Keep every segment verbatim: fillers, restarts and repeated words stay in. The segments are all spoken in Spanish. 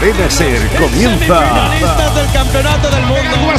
Cadena Ser comienza del campeonato del mundo.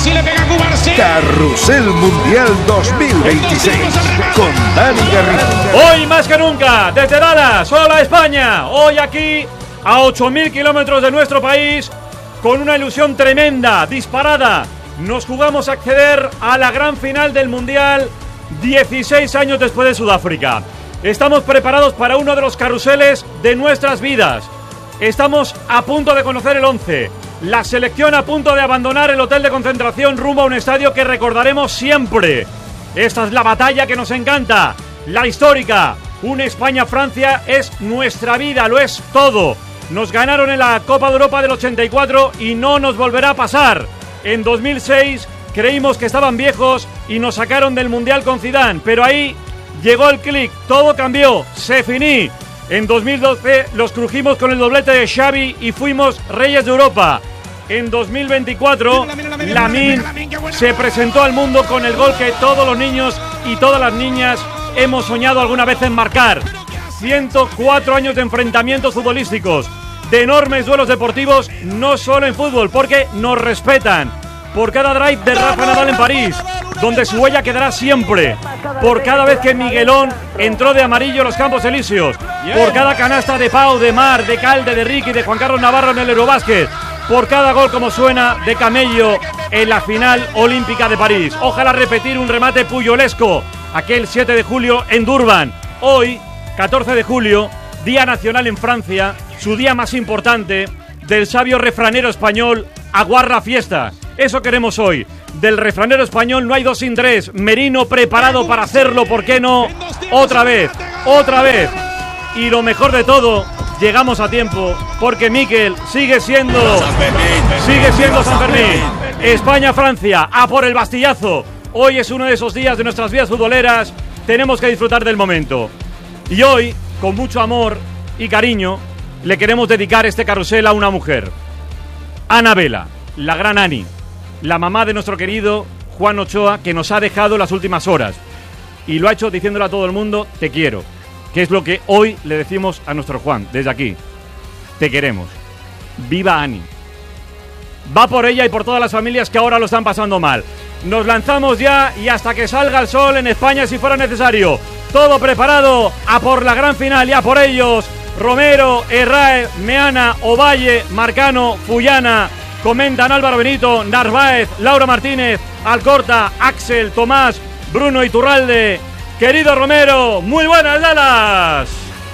Carrusel Mundial dos mil veintiséis con Dani Garrido. Hoy más que nunca, desde Dallas, hola España. Hoy aquí a ocho mil kilómetros de nuestro país, con una ilusión tremenda, disparada. Nos jugamos a acceder a la gran final del Mundial dieciséis años después de Sudáfrica. Estamos preparados para uno de los carruseles de nuestras vidas. Estamos a punto de conocer el once. La selección a punto de abandonar el hotel de concentración rumbo a un estadio que recordaremos siempre. Esta es la batalla que nos encanta, la histórica. Un España-Francia es nuestra vida, lo es todo. Nos ganaron en la Copa de Europa del ochenta y cuatro y no nos volverá a pasar. En dos mil seis creímos que estaban viejos y nos sacaron del Mundial con Zidane, pero ahí llegó el clic, todo cambió, se finí. En dos mil doce los crujimos con el doblete de Xavi y fuimos reyes de Europa. En dos mil veinticuatro, Lamine se presentó al mundo con el gol que todos los niños y todas las niñas hemos soñado alguna vez en marcar. ciento cuatro años de enfrentamientos futbolísticos, de enormes duelos deportivos, no solo en fútbol, porque nos respetan. Por cada drive de Rafa Nadal en París, donde su huella quedará siempre. Por cada vez que Miguelón entró de amarillo a los Campos Elíseos. Por cada canasta de Pau, de Mar, de Calde, de Ricky, de Juan Carlos Navarro en el Eurobásquet. Por cada gol como suena de Camello en la final olímpica de París. Ojalá repetir un remate puyolesco aquel siete de julio en Durban. Hoy, catorce de julio, Día Nacional en Francia, su día más importante, del sabio refranero español, aguarda fiesta. Eso queremos hoy. Del refranero español no hay dos sin tres. Merino preparado para hacerlo, ¿por qué no? Otra vez, otra vez. Y lo mejor de todo, llegamos a tiempo, porque Mikel sigue siendo sigue siendo San Fermín. España-Francia, a por el bastillazo. Hoy es uno de esos días de nuestras vidas futboleras. Tenemos que disfrutar del momento. Y hoy, con mucho amor y cariño, le queremos dedicar este carrusel a una mujer. Ana Vela, la gran Ani, la mamá de nuestro querido Juan Ochoa, que nos ha dejado las últimas horas. Y lo ha hecho diciéndole a todo el mundo, te quiero. Que es lo que hoy le decimos a nuestro Juan, desde aquí. Te queremos. ¡Viva Ani! Va por ella y por todas las familias que ahora lo están pasando mal. Nos lanzamos ya y hasta que salga el sol en España si fuera necesario. Todo preparado, a por la gran final y a por ellos. Romero, Herrae, Meana, Ovalle, Marcano, Fullana. Comentan Álvaro Benito, Narváez, Laura Martínez, Alcorta, Axel, Tomás, Bruno Iturralde. Querido Romero, muy buenas, Dallas.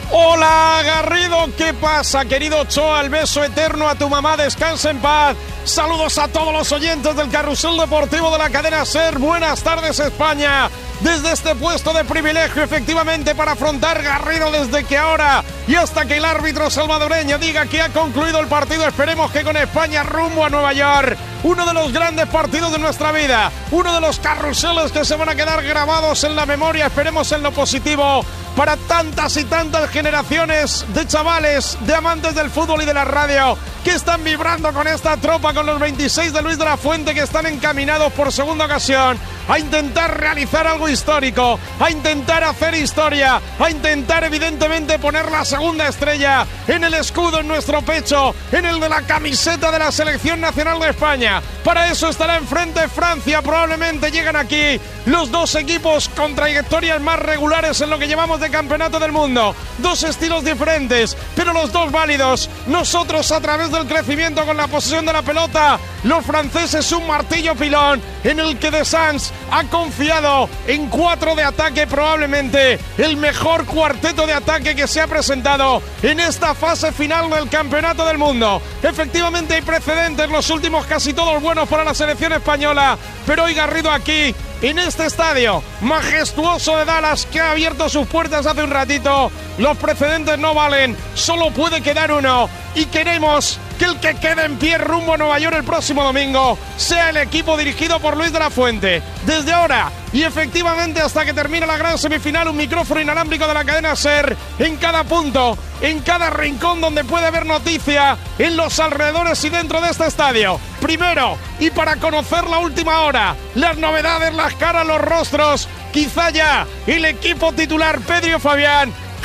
Hola Garrido, ¿qué pasa, querido Ochoa? El beso eterno a tu mamá, descansa en paz. Saludos a todos los oyentes del Carrusel Deportivo de la cadena SER. Buenas tardes, España. Desde este puesto de privilegio, efectivamente, para afrontar Garrido desde que ahora y hasta que el árbitro salvadoreño diga que ha concluido el partido. Esperemos que con España rumbo a Nueva York. Uno de los grandes partidos de nuestra vida. Uno de los carruseles que se van a quedar grabados en la memoria. Esperemos en lo positivo para tantas y tantas generaciones de chavales, de amantes del fútbol y de la radio, que están vibrando con esta tropa, con los veintiséis de Luis de la Fuente, que están encaminados por segunda ocasión a intentar realizar algo histórico, a intentar hacer historia, a intentar evidentemente poner la segunda estrella en el escudo en nuestro pecho, en el de la camiseta de la Selección Nacional de España. Para eso estará enfrente Francia. Probablemente llegan aquí los dos equipos con trayectorias más regulares en lo que llevamos de campeonato del mundo. Dos estilos diferentes, pero los dos válidos. Nosotros a través del crecimiento con la posesión de la pelota, los franceses un martillo pilón en el que De Sans ha confiado en cuatro de ataque, probablemente el mejor cuarteto de ataque que se ha presentado en esta fase final del campeonato del mundo. Efectivamente hay precedentes, los últimos casi todos buenos para la selección española, pero hoy Garrido aquí en este estadio majestuoso de Dallas, que ha abierto sus puertas hace un ratito, los precedentes no valen, solo puede quedar uno, y queremos que el que quede en pie rumbo a Nueva York el próximo domingo sea el equipo dirigido por Luis de la Fuente. Desde ahora y efectivamente hasta que termine la gran semifinal, un micrófono inalámbrico de la cadena SER en cada punto, en cada rincón donde puede haber noticia, en los alrededores y dentro de este estadio. Primero, y para conocer la última hora, las novedades, las caras, los rostros, quizá ya el equipo titular Pedro Fabián,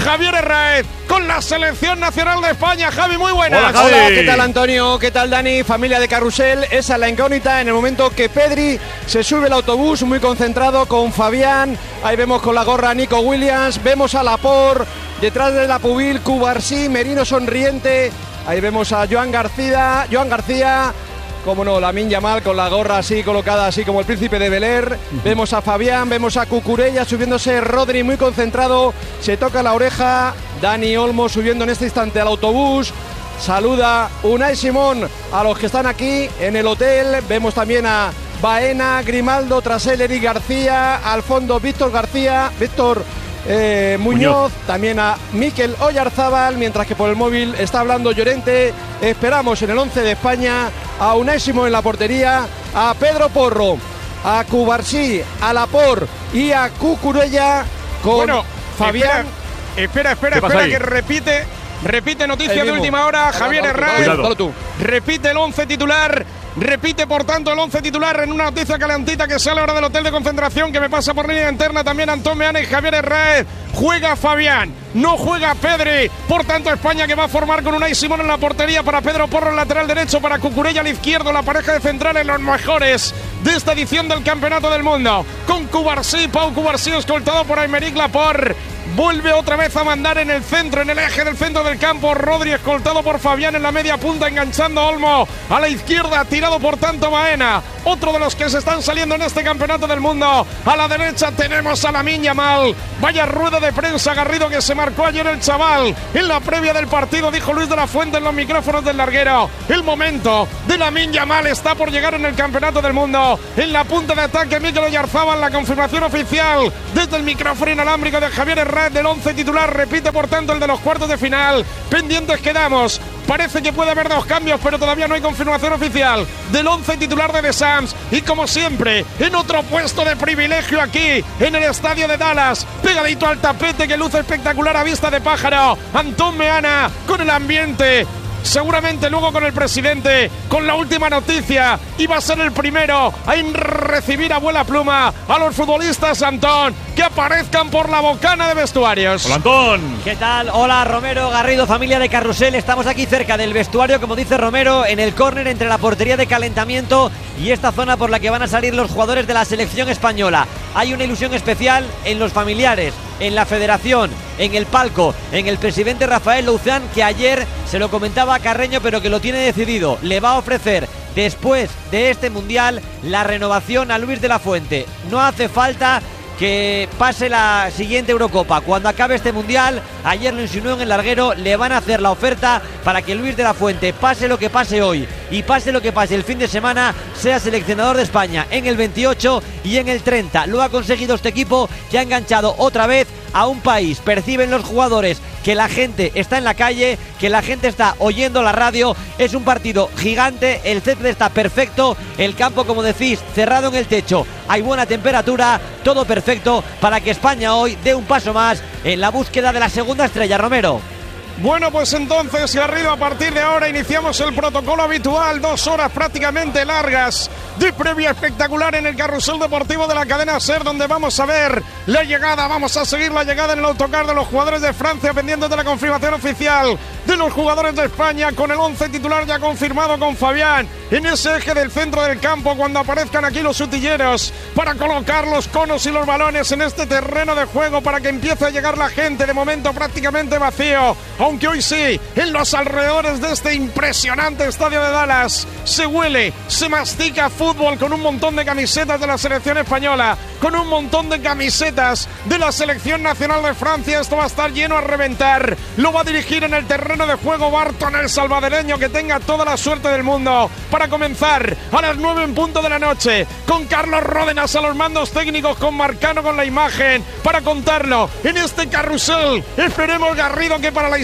Javier Herráez con la selección nacional de España. Javi, muy buenas. Hola, Javi. Hola, ¿qué tal, Antonio? ¿Qué tal, Dani? Familia de Carrusel. Esa es la incógnita en el momento que Pedri se sube el autobús, muy concentrado con Fabián. Ahí vemos con la gorra a Nico Williams, vemos a Laporte, detrás de la Pubil, Cubarsí, Merino sonriente. Ahí vemos a Joan García, Joan García, como no, Lamine Yamal con la gorra así colocada así como el príncipe de Bel-Air. Uh-huh. Vemos a Fabián, vemos a Cucurella subiéndose, Rodri muy concentrado, se toca la oreja, Dani Olmo subiendo en este instante al autobús. Saluda Unai Simón a los que están aquí en el hotel. Vemos también a Baena, Grimaldo, tras él Eric García, al fondo Víctor García, Víctor eh, Muñoz, Muñoz, también a Mikel Oyarzábal, mientras que por el móvil está hablando Llorente. Esperamos en el once de España a Unai Simón en la portería, a Pedro Porro, a Cubarsí, a Laporte y a Cucurella con bueno, Fabián. Espera, espera, espera, espera que repite. Repite noticia de última hora, Javier Herráez. Repite el once titular. Repite, por tanto, el once titular en una noticia calentita que sale ahora del hotel de concentración, que me pasa por línea interna también Antón Meana y Javier Herráez. Juega Fabián, no juega Pedri. Por tanto, España que va a formar con Unai Simón en la portería, para Pedro Porro en lateral derecho, para Cucurella al izquierdo, la pareja de centrales los mejores de esta edición del Campeonato del Mundo. Con Cubarsí, Pau Cubarsí escoltado por Aymeric Laporte. Vuelve otra vez a mandar en el centro, en el eje del centro del campo, Rodri escoltado por Fabián en la media punta, enganchando a Olmo a la izquierda, tirado por tanto Baena, otro de los que se están saliendo en este Campeonato del Mundo. A la derecha tenemos a Lamine Yamal. Vaya rueda de prensa, Garrido, que se marcó ayer el chaval en la previa del partido, dijo Luis de la Fuente en los micrófonos del larguero. El momento de Lamine Yamal está por llegar en el Campeonato del Mundo. En la punta de ataque Mikel Oyarzábal, la confirmación oficial desde el micrófono inalámbrico de Javier Herráez del once titular. Repite por tanto el de los cuartos de final. Pendientes quedamos. Parece que puede haber dos cambios, pero todavía no hay confirmación oficial del once titular de The Sams. Y como siempre, en otro puesto de privilegio aquí, en el estadio de Dallas, pegadito al tapete que luce espectacular a vista de pájaro, Antón Meana con el ambiente. Seguramente luego con el presidente, con la última noticia, y va a ser el primero en recibir a vuela pluma a los futbolistas, Antón, que aparezcan por la bocana de vestuarios. Hola, Antón. ¿Qué tal? Hola, Romero, Garrido, familia de Carrusel. Estamos aquí cerca del vestuario, como dice Romero, en el córner entre la portería de calentamiento y esta zona por la que van a salir los jugadores de la selección española. Hay una ilusión especial en los familiares, en la federación, en el palco, en el presidente Rafael Louzán, que ayer se lo comentaba a Carreño, pero que lo tiene decidido. Le va a ofrecer, después de este mundial, la renovación a Luis de la Fuente. No hace falta que pase la siguiente Eurocopa. Cuando acabe este mundial, ayer lo insinuó en el larguero, le van a hacer la oferta para que Luis de la Fuente, pase lo que pase hoy y pase lo que pase el fin de semana, sea seleccionador de España en el veintiocho y en el treinta. Lo ha conseguido este equipo, que ha enganchado otra vez a un país. Perciben los jugadores que la gente está en la calle, que la gente está oyendo la radio. Es un partido gigante, el césped está perfecto, el campo, como decís, cerrado en el techo, hay buena temperatura, todo perfecto para que España hoy dé un paso más en la búsqueda de la segunda estrella. Romero. Bueno, pues entonces, Garrido, a partir de ahora iniciamos el protocolo habitual, dos horas prácticamente largas de previa espectacular en el Carrusel Deportivo de la cadena SER, donde vamos a ver la llegada, vamos a seguir la llegada en el autocar de los jugadores de Francia, pendientes de la confirmación oficial de los jugadores de España, con el once titular ya confirmado con Fabián en ese eje del centro del campo, cuando aparezcan aquí los utilleros para colocar los conos y los balones en este terreno de juego, para que empiece a llegar la gente, de momento prácticamente vacío, aunque hoy sí, en los alrededores de este impresionante estadio de Dallas se huele, se mastica fútbol, con un montón de camisetas de la selección española, con un montón de camisetas de la selección nacional de Francia. Esto va a estar lleno a reventar. Lo va a dirigir en el terreno de juego Barton, el salvadoreño, que tenga toda la suerte del mundo, para comenzar a las nueve en punto de la noche, con Carlos Ródenas a los mandos técnicos, con Marcano con la imagen, para contarlo en este carrusel. Esperemos, Garrido, que para la historia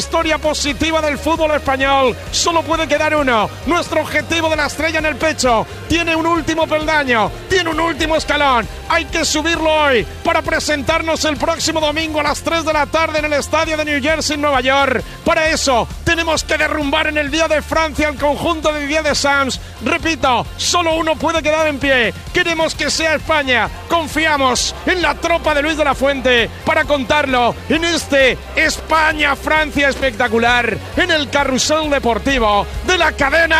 historia positiva del fútbol español. Solo puede quedar uno. Nuestro objetivo de la estrella en el pecho tiene un último peldaño, tiene un último escalón. Hay que subirlo hoy para presentarnos el próximo domingo a las tres de la tarde en el estadio de New Jersey, en Nueva York. Para eso tenemos que derrumbar en el Día de Francia el conjunto de Didier Deschamps. Repito, solo uno puede quedar en pie. Queremos que sea España. Confiamos en la tropa de Luis de la Fuente para contarlo en este España-Francia espectacular, en el carrusel deportivo de la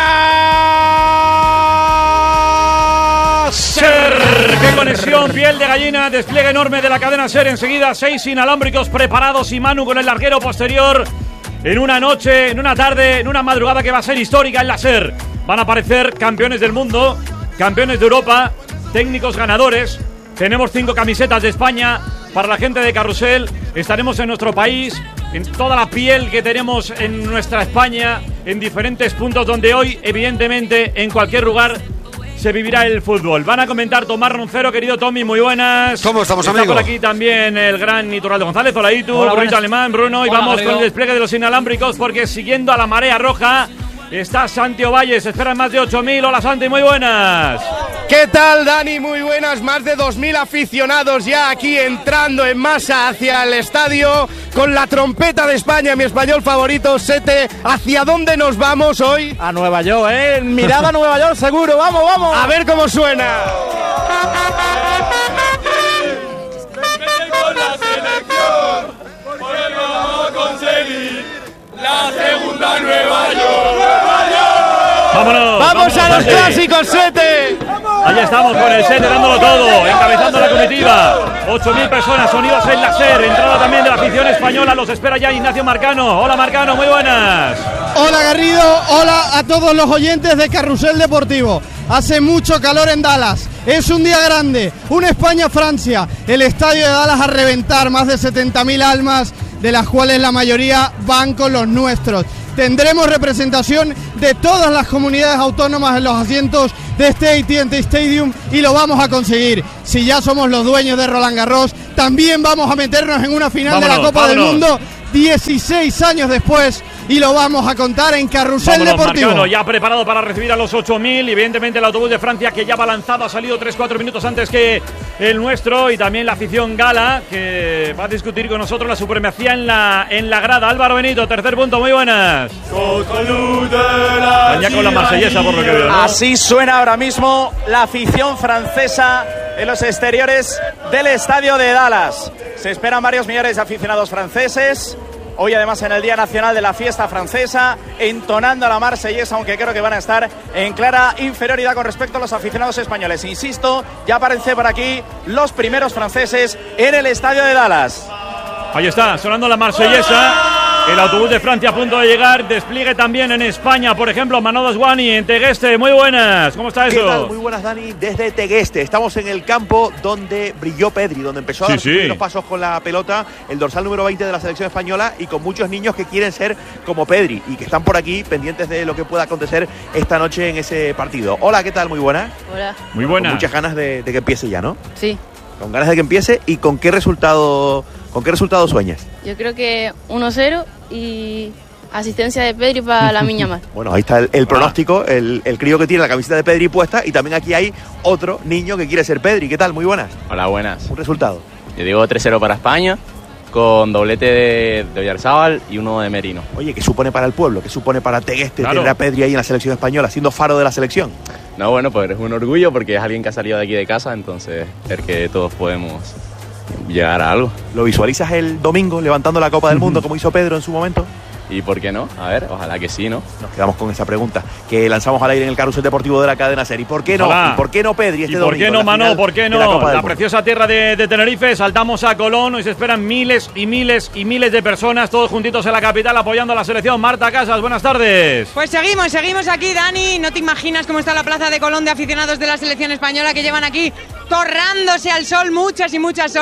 cadena SER. ¡Qué conexión! Piel de gallina, despliegue enorme de la cadena SER. Enseguida seis inalámbricos preparados y Manu con el larguero posterior. En una noche, en una tarde, en una madrugada que va a ser histórica en la SER. Van a aparecer campeones del mundo, campeones de Europa, técnicos ganadores. Tenemos cinco camisetas de España para la gente de Carrusel. Estaremos en nuestro país, en toda la piel que tenemos en nuestra España, en diferentes puntos donde hoy, evidentemente, en cualquier lugar se vivirá el fútbol. Van a comentar Tomás Roncero, querido Tommy, muy buenas. ¿Cómo estamos, Está amigos? por aquí también el gran Iturralde González. Hola, Itu, Hola, Brunito Alemán, Bruno. Y Hola, vamos Garrido. con el despliegue de los inalámbricos porque siguiendo a la marea roja está Santi Ovalle. Se esperan más de ocho mil. Hola, Santi, muy buenas. ¿Qué tal, Dani? Muy buenas. Más de dos mil aficionados ya aquí entrando en masa hacia el estadio con la trompeta de España, mi español favorito, Sete. ¿Hacia dónde nos vamos hoy? A Nueva York, ¿eh? Mirada a Nueva York, seguro. ¡Vamos, vamos! A ver cómo suena. Con la selección, por el vamos a conseguir la segunda Nueva York. Nueva York. Vámonos. ¡Vamos a los Santi. clásicos, Sete! Ahí estamos con el Sete dándolo todo, encabezando la comitiva. ocho mil personas unidas en la SER. Entrada también de la afición española. Los espera ya Ignacio Marcano. Hola, Marcano, muy buenas. Hola Garrido, hola a todos los oyentes de Carrusel Deportivo. Hace mucho calor en Dallas, es un día grande, un España-Francia, el estadio de Dallas a reventar, más de setenta mil almas, de las cuales la mayoría van con los nuestros. Tendremos representación de todas las comunidades autónomas en los asientos de este A T and T Stadium y lo vamos a conseguir. Si ya somos los dueños de Roland Garros, también vamos a meternos en una final Vámonos, de la Copa vámonos. del Mundo dieciséis años después y lo vamos a contar en Carrusel Vámonos, Deportivo. Marcano, ya preparado para recibir a los ocho mil. Y evidentemente el autobús de Francia que ya va lanzado, ha salido tres cuatro minutos antes que el nuestro. Y también la afición gala que va a discutir con nosotros la supremacía en la, en la grada. Álvaro Benito, tercer punto, muy buenas. Van ya con la marsellesa por lo que veo, ¿no? Así suena ahora mismo la afición francesa en los exteriores del estadio de Dallas. Se esperan varios millones de aficionados franceses. Hoy además en el Día Nacional de la Fiesta Francesa, entonando la marsellesa, aunque creo que van a estar en clara inferioridad con respecto a los aficionados españoles. Insisto, ya aparecen por aquí los primeros franceses en el estadio de Dallas. Ahí está, sonando la marsellesa. El autobús de Francia a punto de llegar. Despliegue también en España, por ejemplo, Manolo Sguani en Tegueste. Muy buenas, ¿cómo está eso? ¿Qué tal? Muy buenas, Dani, desde Tegueste. Estamos en el campo donde brilló Pedri, donde empezó a Sí, dar sus sí. primeros pasos con la pelota, el dorsal número veinte de la selección española, y con muchos niños que quieren ser como Pedri y que están por aquí pendientes de lo que pueda acontecer esta noche en ese partido. Hola, ¿qué tal? Muy buenas. Hola. Muy Con buenas. muchas ganas de, de que empiece ya, ¿no? Sí, Con ganas de que empiece. ¿Y con qué resultado, con qué resultado sueñas? yo creo que uno cero y asistencia de Pedri para la Miña Mar. Bueno, ahí está el, el pronóstico, el, el crío que tiene la camiseta de Pedri puesta, y también aquí hay otro niño que quiere ser Pedri. ¿Qué tal? Muy buenas. Hola, buenas. Un resultado. Yo digo tres cero para España, con doblete de, de Oyarzábal y uno de Merino. Oye, ¿qué supone para el pueblo? ¿Qué supone para Tegueste Claro. tener a Pedri ahí en la selección española, siendo faro de la selección? No, bueno, pues es un orgullo porque es alguien que ha salido de aquí de casa, entonces ver que todos podemos llegar a algo. ¿Lo visualizas el domingo levantando la Copa del Mundo como hizo Pedro en su momento? ¿Y por qué no? A ver, ojalá que sí, ¿no? Nos quedamos con esa pregunta que lanzamos al aire en el carrusel deportivo de la cadena SER. ¿Y por qué no? Ojalá. ¿Y por qué no Pedri este ¿Y por domingo? qué en no, la Mano? final ¿Por qué de no? la La, Copa del Mundo? preciosa tierra de, de Tenerife. Saltamos a Colón. Hoy se esperan miles y miles y miles de personas, todos juntitos en la capital, apoyando a la selección. Marta Casas, buenas tardes. Pues seguimos, seguimos aquí, Dani. No te imaginas cómo está la plaza de Colón de aficionados de la selección española que llevan aquí torrándose al sol muchas y muchas horas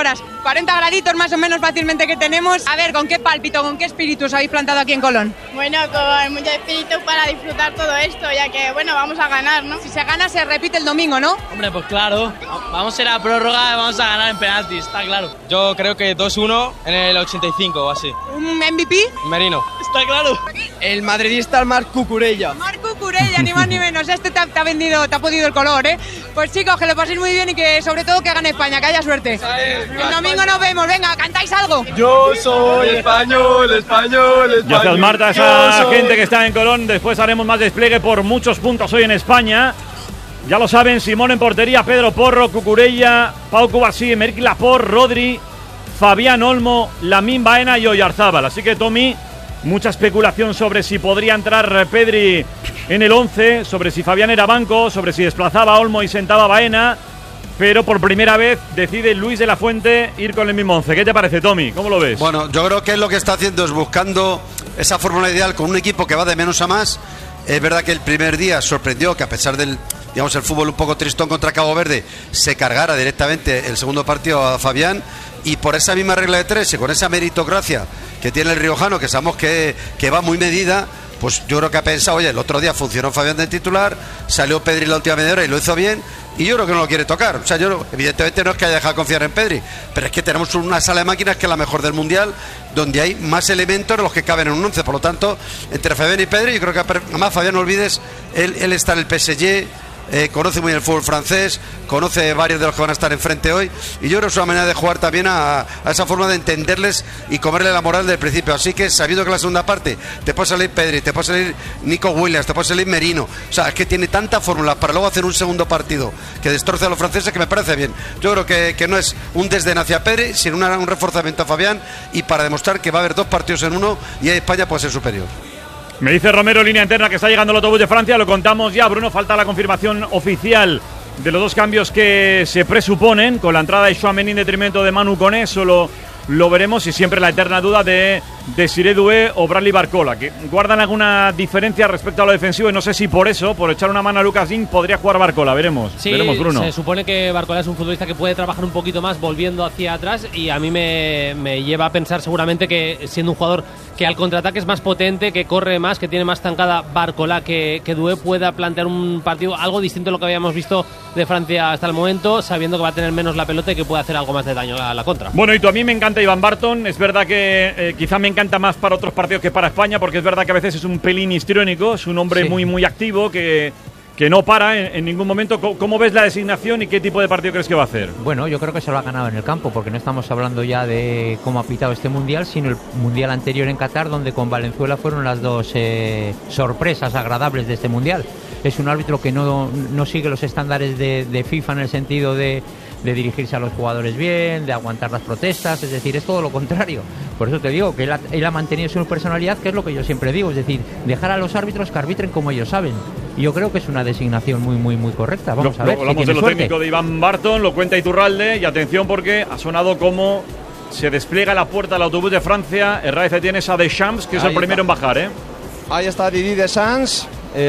cuarenta graditos más o menos fácilmente que tenemos. A ver, ¿con qué pálpito, con qué espíritu os habéis plantado aquí en Colón? Bueno, con mucho espíritu para disfrutar todo esto, ya que, bueno, vamos a ganar, ¿no? Si se gana, se repite el domingo, ¿no? Hombre, pues claro. Vamos a ir a prórroga y vamos a ganar en penaltis, está claro. Yo creo que dos uno en el ochenta y cinco o así. ¿Un M V P? Merino. Está claro. El madridista Marc Cucurella. Marc Cucurella, ni más ni menos. Este te ha, te ha vendido, te ha podido el color, ¿eh? Pues chicos, que lo paséis muy bien y que sobre todo que gane España, que haya suerte. El domingo nos vemos, venga, ¿cantáis algo? Yo soy español, español, español. Gracias, Marta, esa gente que está en Colón. Después haremos más despliegue por muchos puntos hoy en España. Ya lo saben, Simón en portería, Pedro Porro, Cucurella, Pau Cubasí, Merck Laporte, Rodri, Fabián Olmo, Lamine Baena y Oyarzábal. Así que, Tommy, mucha especulación sobre si podría entrar Pedri en el once, sobre si Fabián era banco, sobre si desplazaba a Olmo y sentaba a Baena. Pero por primera vez decide Luis de la Fuente ir con el mismo once. ¿Qué te parece, Tommy? ¿Cómo lo ves? Bueno, yo creo que lo que está haciendo es buscando esa fórmula ideal con un equipo que va de menos a más. Es verdad que el primer día sorprendió que a pesar del, digamos, el fútbol un poco tristón contra Cabo Verde, se cargara directamente el segundo partido a Fabián, y por esa misma regla de tres y con esa meritocracia que tiene el riojano, que sabemos que, que va muy medida, pues yo creo que ha pensado, oye, el otro día funcionó Fabián de titular, salió Pedri la última media hora y lo hizo bien, y yo creo que no lo quiere tocar. O sea, yo evidentemente no es que haya dejado de confiar en Pedri, pero es que tenemos una sala de máquinas que es la mejor del Mundial, donde hay más elementos de los que caben en un once. Por lo tanto, entre Fabián y Pedri, yo creo que además Fabián, no olvides, él, él está en el P S G, eh, conoce muy bien el fútbol francés, conoce varios de los que van a estar enfrente hoy, y yo creo que es una manera de jugar también a, a esa forma de entenderles y comerle la moral del principio. Así que, sabiendo que la segunda parte te puede salir Pedri, te puede salir Nico Williams, te puede salir Merino, o sea, es que tiene tanta fórmula para luego hacer un segundo partido que destroce a los franceses, que me parece bien. Yo creo que, que no es un desdén hacia Pedri, sino una, un reforzamiento a Fabián, y para demostrar que va a haber dos partidos en uno y ahí España puede ser superior. Me dice Romero, línea interna, que está llegando el autobús de Francia. Lo contamos ya, Bruno. Falta la confirmación oficial de los dos cambios que se presuponen, con la entrada de Tchouaméni en detrimento de Manu Koné. Solo lo veremos, y siempre la eterna duda de Desiré Doué o Bradley Barcola, que guardan alguna diferencia respecto a lo defensivo, y no sé si por eso, por echar una mano a Lucas Digne, podría jugar Barcola. Veremos, sí, veremos, Bruno. Se supone que Barcola es un futbolista que puede trabajar un poquito más volviendo hacia atrás, y a mí me, me lleva a pensar seguramente que, siendo un jugador que al contraataque es más potente, que corre más, que tiene más zancada Barcola, que, que Doué pueda plantear un partido algo distinto a lo que habíamos visto de Francia hasta el momento, sabiendo que va a tener menos la pelota y que puede hacer algo más de daño a la contra. Bueno, y tú, a mí me encanta Iván Barton. Es verdad que eh, quizá me encanta más para otros partidos que para España, porque es verdad que a veces es un pelín histriónico, es un hombre sí. muy muy activo, que, que no para en, en ningún momento. ¿Cómo, ¿Cómo ves la designación y qué tipo de partido crees que va a hacer? Bueno, yo creo que se lo ha ganado en el campo, porque no estamos hablando ya de cómo ha pitado este Mundial, sino el Mundial anterior en Qatar, donde con Valenzuela fueron las dos eh, sorpresas agradables de este Mundial. Es un árbitro que no, no sigue los estándares de, de FIFA en el sentido de, de dirigirse a los jugadores bien, de aguantar las protestas, es decir, es todo lo contrario. Por eso te digo que él ha, él ha mantenido su personalidad, que es lo que yo siempre digo, es decir, dejar a los árbitros que arbitren como ellos saben. Y yo creo que es una designación muy, muy, muy correcta. Vamos lo, a ver. Lo, hablamos si de lo suerte. técnico de Iván Barton, lo cuenta Iturralde, y atención porque ha sonado como se despliega la puerta del autobús de Francia. Herrera tiene esa Deschamps, que es Ahí el primero está. en bajar, ¿eh? Ahí está Didier Deschamps,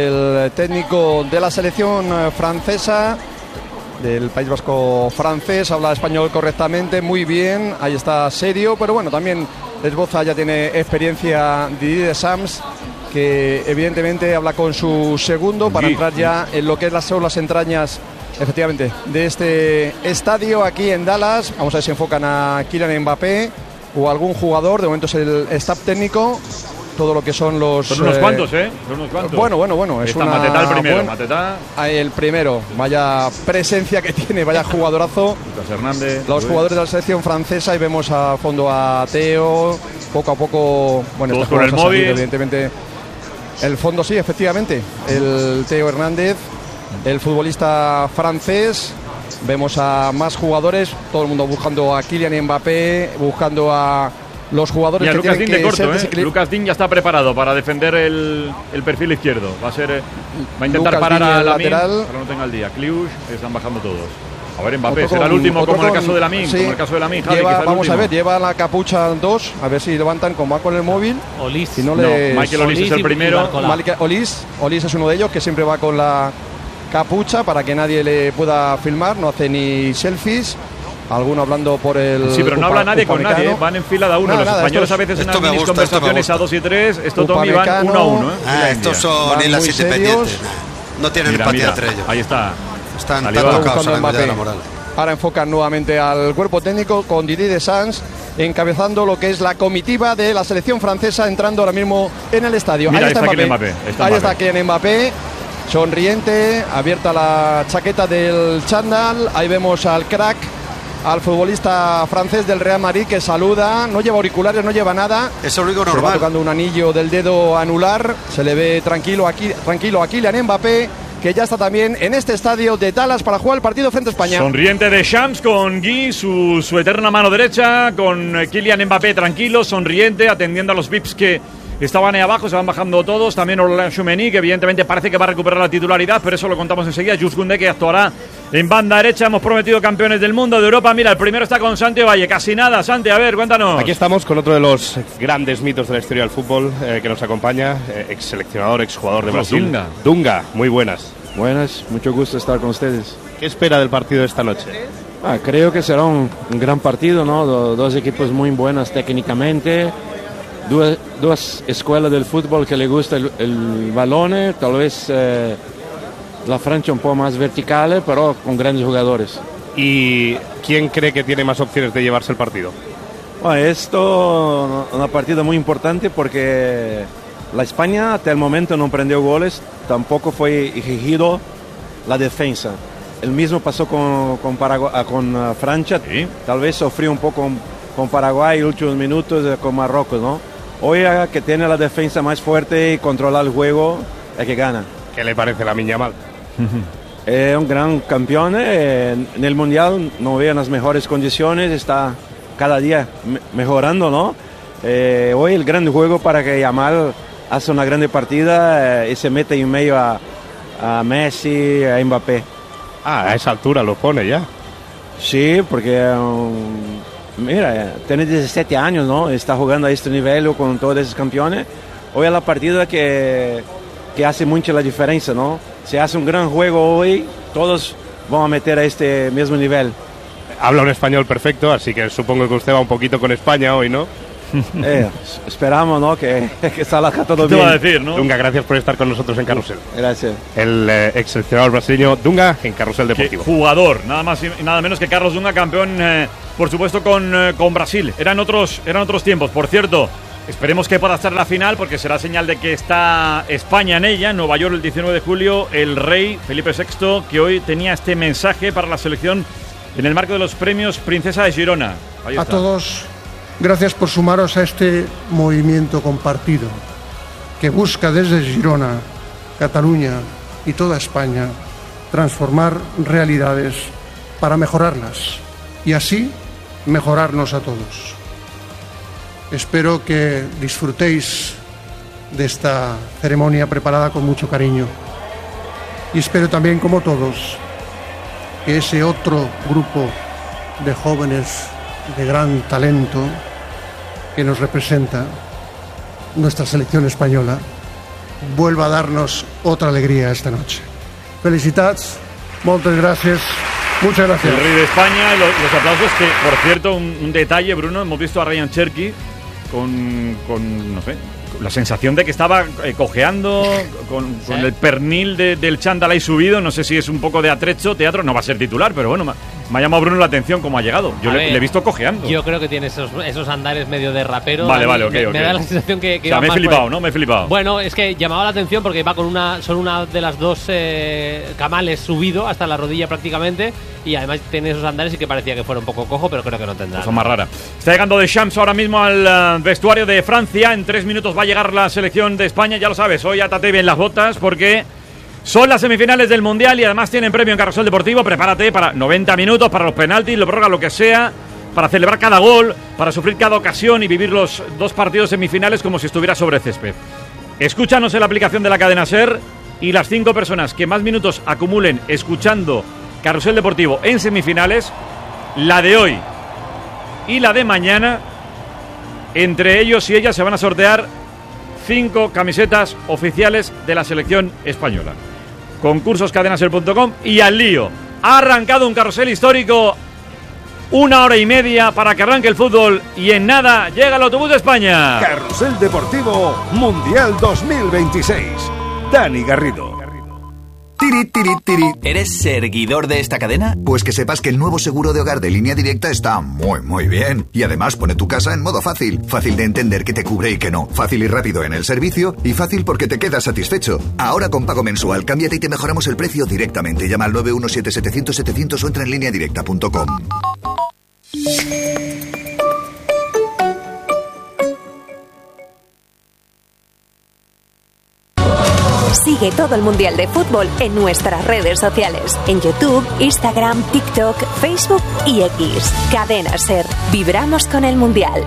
el técnico de la selección francesa, del País Vasco francés, habla español correctamente, muy bien, ahí está serio, pero bueno, también esboza, ya tiene experiencia Didier Deschamps, que evidentemente habla con su segundo para sí. entrar ya en lo que es las, son las entrañas, efectivamente, de este estadio aquí en Dallas. Vamos a ver si enfocan a Kylian Mbappé o algún jugador. De momento es el staff técnico, todo lo que son los... Son unos eh, cuantos, ¿eh? Son unos cuantos. Bueno, bueno, bueno. Es Está una Matetá el primero, buena... Matetá. Ahí el primero. Vaya presencia que tiene, vaya jugadorazo. Lucas Hernández. Los Luis. jugadores de la selección francesa, y vemos a fondo a Teo, poco a poco... Bueno, todos esta con el jugada se ha móvil. salido, evidentemente. El fondo sí, efectivamente. El Teo Hernández, el futbolista francés. Vemos a más jugadores, todo el mundo buscando a Kylian Mbappé, buscando a los jugadores Mira, que Lucas tienen Digne que de ser corto, ¿eh? desequilib- Lucas Digne ya está preparado para defender el, el perfil izquierdo. Va a ser, eh, va a intentar Lucas parar Digne, a el Lamine, lateral. para no tenga el día. Kliush, están bajando todos. A ver, Mbappé, Otro será el con- último otro como en el con- caso de Lamine, sí. como el caso de Lamine, Javi, Lleva- quizá el vamos último. a ver, lleva la capucha dos, a ver si levantan como va con el móvil. Olis. Si no, No, les- Michael Olis es el y- y primero. Barcola. Malik- Olis, Olis es uno de ellos que siempre va con la capucha para que nadie le pueda filmar, no hace ni selfies. Alguno hablando por el. Sí, pero no habla nadie con nadie, ¿eh? Van en fila de a uno. Nada, Los nada, españoles estos- a veces en esto las me minis gusta, esto me conversaciones a gusta. dos y tres, estos Tommy van Upamecano. uno a uno. ¿eh? Ah, Mira, estos India. son Van islas muy independientes. serios. Nah, no tienen Mira, empatía mira, entre ellos. ahí está. Están Salió tan tocados buscando a la Mbappé. de la moral. Ahora enfocan nuevamente al cuerpo técnico con Didier Deschamps encabezando lo que es la comitiva de la selección francesa entrando ahora mismo en el estadio. Mira, ahí está ahí está Mbappé. Kylian Mbappé, está Ahí Mbappé. está Kylian Mbappé. Sonriente, abierta la chaqueta del chándal. Ahí vemos al crack, al futbolista francés del Real Madrid que saluda. No lleva auriculares, no lleva nada. Es lo único Se va normal. tocando un anillo del dedo anular. Se le ve tranquilo aquí, tranquilo a Kylian Mbappé, que ya está también en este estadio de Dallas para jugar el partido frente a España. Sonriente de Shams con Guy, su, su eterna mano derecha, con eh, Kylian Mbappé tranquilo, sonriente, atendiendo a los V I Ps que estaban ahí abajo, se van bajando todos. También Aurélien Tchouameni, que evidentemente parece que va a recuperar la titularidad, pero eso lo contamos enseguida. Jules Koundé, que actuará en banda derecha. Hemos prometido campeones del mundo, de Europa. Mira, el primero está con Santi Valle, casi nada. Santi, a ver, cuéntanos. Aquí estamos con otro de los grandes mitos de la historia del fútbol eh, que nos acompaña, eh, ex seleccionador, ex jugador de Carlos Brasil. Dunga. Dunga, muy buenas. Buenas, mucho gusto estar con ustedes. ¿Qué espera del partido de esta noche? Ah, creo que será un, un gran partido, ¿no? Do- dos equipos muy buenos técnicamente, dos, dos escuelas del fútbol que le gusta el, el balón, tal vez eh, la Francia un poco más vertical, pero con grandes jugadores. ¿Y quién cree que tiene más opciones de llevarse el partido? Bueno, esto es una partida muy importante porque la España hasta el momento no prendió goles, tampoco fue exigido la defensa. El mismo pasó con, con, Paragu- ah, con ah, Francia, tal vez sufrió un poco con, con Paraguay en los últimos minutos, eh, con Marruecos, ¿no? Hoy ah, que tiene la defensa más fuerte y controla el juego, es que gana. ¿Qué le parece la Yamal? Es un gran campeón, eh, en el Mundial no veo en las mejores condiciones, está cada día me- mejorando, ¿no? Eh, hoy el gran juego para que Yamal hace una grande partida eh, y se mete en medio a, a Messi, a Mbappé. Ah, a esa altura lo pone ya. Sí, porque um, mira, tiene diecisiete años, ¿no? Está jugando a este nivel con todos esos campeones. Hoy es la partida que, que hace mucho la diferencia, ¿no? Se hace un gran juego hoy, todos van a meter a este mismo nivel. Habla un español perfecto, así que supongo que usted va un poquito con España hoy, ¿no? Eh, esperamos, ¿no? Que, que salga todo ¿Qué bien. te va a decir, no? Dunga, gracias por estar con nosotros en Carrusel. Gracias. El eh, ex seleccionador brasileño Dunga en Carrusel Deportivo. Qué jugador, nada más y nada menos que Carlos Dunga, campeón, eh, por supuesto, con, eh, con Brasil. Eran otros, eran otros tiempos. Por cierto, esperemos que pueda estar la final, porque será señal de que está España en ella. Nueva York el diecinueve de julio, el rey Felipe sexto, que hoy tenía este mensaje para la selección en el marco de los premios Princesa de Girona. Ahí A está. todos, gracias por sumaros a este movimiento compartido que busca desde Girona, Cataluña y toda España transformar realidades para mejorarlas y así mejorarnos a todos. Espero que disfrutéis de esta ceremonia preparada con mucho cariño y espero también, como todos, que ese otro grupo de jóvenes de gran talento que nos representa, nuestra selección española, vuelva a darnos otra alegría esta noche. Felicitats, muchas gracias, muchas gracias. El rey de España, los, los aplausos que, por cierto, un, un detalle, Bruno, hemos visto a Ryan Cherky con, con no sé, la sensación de que estaba eh, cojeando, con, con el pernil de, del chándal ahí subido. No sé si es un poco de atrecho, teatro, no va a ser titular, pero bueno, me, me ha llamado Bruno la atención cómo ha llegado. Yo A le, ver, le he visto cojeando. Yo creo que tiene esos, esos andares medio de rapero. Vale, A mí vale, ok, me, ok. me da la sensación que, que O sea, va me he más por flipado, ahí. ¿no? Me he flipado. Bueno, es que llamaba la atención porque va con una, solo una de las dos eh, camales subido hasta la rodilla prácticamente, y además tiene esos andares y que parecía que fuera un poco cojo, pero creo que no tendrá. Cosa más rara. Está llegando Deschamps ahora mismo al uh, vestuario de Francia. En tres minutos va a llegar la selección de España. Ya lo sabes, hoy atate bien las botas porque son las semifinales del Mundial y además tienen premio en Carrusel Deportivo. Prepárate para noventa minutos, para los penaltis, lo prórroga, lo que sea, para celebrar cada gol, para sufrir cada ocasión y vivir los dos partidos semifinales como si estuviera sobre césped. Escúchanos en la aplicación de la cadena SER y las cinco personas que más minutos acumulen escuchando Carrusel Deportivo en semifinales, la de hoy y la de mañana, entre ellos y ellas se van a sortear cinco camisetas oficiales de la selección española. Concursos cadenaser punto com y al lío. Ha arrancado un carrusel histórico Una hora y media para que arranque el fútbol y en nada llega el autobús de España. Carrusel Deportivo Mundial dos mil veintiséis. Dani Garrido. Tiri, tiri, tiri. ¿Eres seguidor de esta cadena? Pues que sepas que el nuevo seguro de hogar de Línea Directa está muy, muy bien. Y además pone tu casa en modo fácil. Fácil de entender que te cubre y que no. Fácil y rápido en el servicio. Y fácil porque te quedas satisfecho. Ahora con pago mensual, cámbiate y te mejoramos el precio directamente. Llama al nueve uno siete siete cero cero siete cero cero o entra en línea directa punto com. Sigue todo el Mundial de Fútbol en nuestras redes sociales. En YouTube, Instagram, TikTok, Facebook y X. Cadena SER. Vibramos con el Mundial.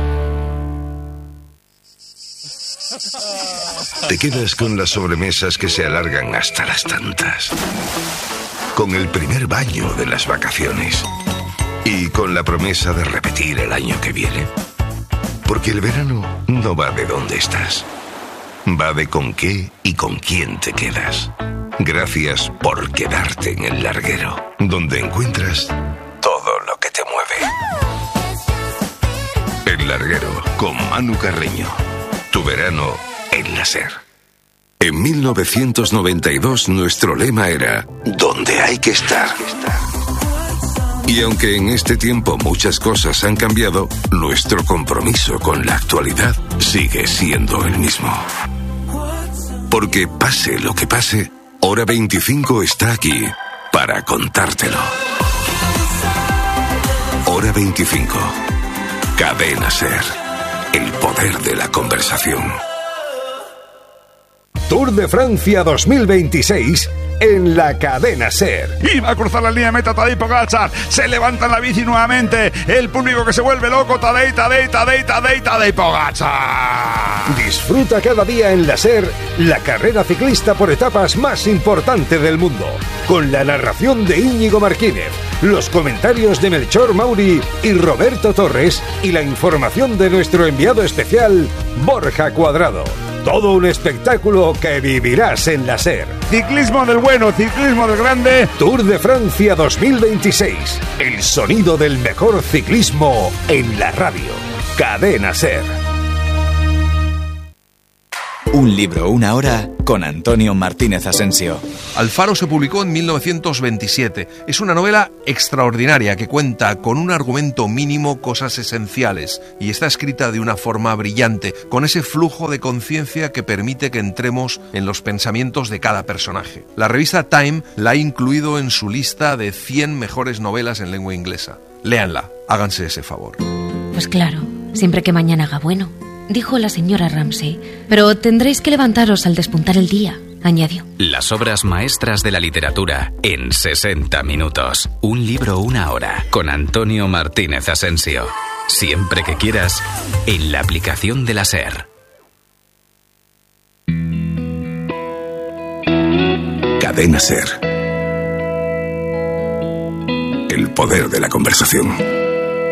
Te quedas con las sobremesas que se alargan hasta las tantas. Con el primer baño de las vacaciones. Y con la promesa de repetir el año que viene. Porque el verano no va de dónde estás. Va de con qué y con quién te quedas. Gracias por quedarte en el larguero, donde encuentras todo lo que te mueve. El larguero con Manu Carreño. Tu verano en la SER. En mil novecientos noventa y dos nuestro lema era donde hay que estar. Y aunque en este tiempo muchas cosas han cambiado, nuestro compromiso con la actualidad sigue siendo el mismo. Porque pase lo que pase, Hora veinticinco está aquí para contártelo. Hora veinticinco. Cadena SER. El poder de la conversación. Tour de Francia dos mil veintiséis en la Cadena SER. Y va a cruzar la línea de meta Tadej Pogačar. Se levanta en la bici nuevamente. El público que se vuelve loco. Tadej, Tadej, Tadej, Tadej, Tadej Pogačar. Disfruta cada día en la SER la carrera ciclista por etapas más importante del mundo. Con la narración de Íñigo Martínez, los comentarios de Melchor Mauri y Roberto Torres y la información de nuestro enviado especial, Borja Cuadrado. Todo un espectáculo que vivirás en la SER. Ciclismo del bueno, ciclismo del grande. Tour de Francia dos mil veintiséis. El sonido del mejor ciclismo en la radio. Cadena SER. Un libro, una hora, con Antonio Martínez Asensio. Alfaro se publicó en mil novecientos veintisiete. Es una novela extraordinaria que cuenta con un argumento mínimo cosas esenciales y está escrita de una forma brillante, con ese flujo de conciencia que permite que entremos en los pensamientos de cada personaje. La revista Time la ha incluido en su lista de cien mejores novelas en lengua inglesa. Léanla, háganse ese favor. Pues claro, siempre que mañana haga bueno, dijo la señora Ramsay, pero tendréis que levantaros al despuntar el día, añadió. Las obras maestras de la literatura en sesenta minutos. Un libro, una hora, con Antonio Martínez Asensio. Siempre que quieras, en la aplicación de la SER. Cadena SER. El poder de la conversación.